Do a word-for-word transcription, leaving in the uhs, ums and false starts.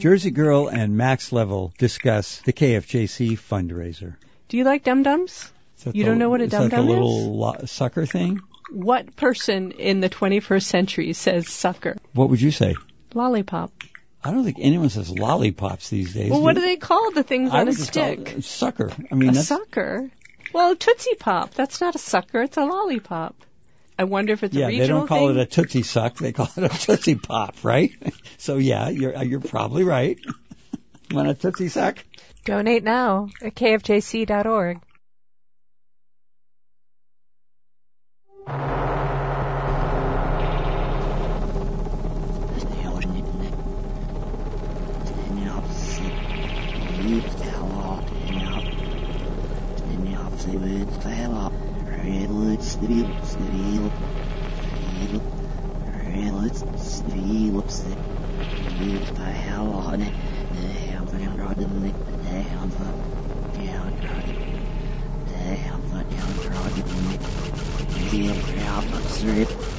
Jersey Girl and Max Level discuss the K F J C fundraiser. Do you like dum-dums? You the, don't know what a is dum-dum that the is? little lo- sucker thing? What person in the twenty-first century says sucker? What would you say? Lollipop. I don't think anyone says lollipops these days. Well, do what they? do they call the things I on a would just call stick? it sucker. I mean, A that's, sucker? Well, Tootsie Pop. That's not a sucker. It's a lollipop. I wonder if it's yeah, a regional they don't call thing. it a Tootsie Suck. They call it a Tootsie Pop, right? So, yeah, you're you're probably right. Want a Tootsie Suck? Donate now at K F J C dot org. Strip.